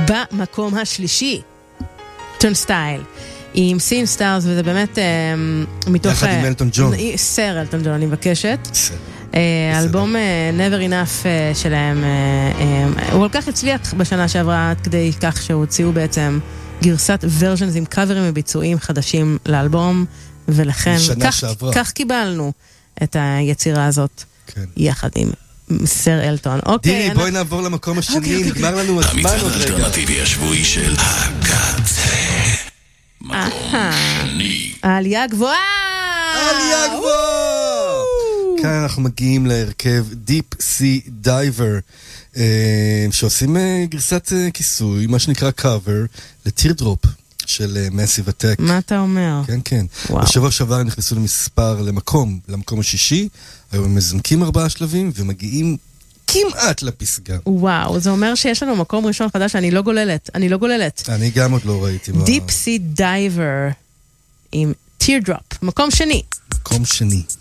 במקום השלישי, טורנסטייל, עם סין סטארס, וזה באמת מתוך... יחד עם אלטון ג'ון. סר אלטון ג'ון, אני מבקשת. אלבום Never Enough שלהם, הוא כל כך הצליח בשנה שעברה, עד כדי כך שהוציאו בעצם גרסת ורז'נס עם קאברים וביצועים חדשים לאלבום, ולכן כך קיבלנו את היצירה הזאת יחד עם סר אלטון. דיני, בואי נעבור למקום השני, נגמר לנו הזמן עוד רגע. המצעד האלטרנטיבי השבועי של הקצה. מקום שני. העלייה גבוהה! העלייה גבוהה! כאן אנחנו מגיעים להרכב Deep Sea Diver, שעושים גרסת כיסוי, מה שנקרא cover, לטירדרופ של Massive Attack. מה אתה אומר? כן, כן. בשבוע שעבר הם נכנסו למקום השישי, היום הם מזנקים 4 שלבים ומגיעים כמעט לפסגה. וואו, זה אומר שיש לנו מקום ראשון חדש, אני לא גוללת. אני גם עוד לא ראיתי. Deep Sea Diver עם Teardrop, מקום שני. מקום שני.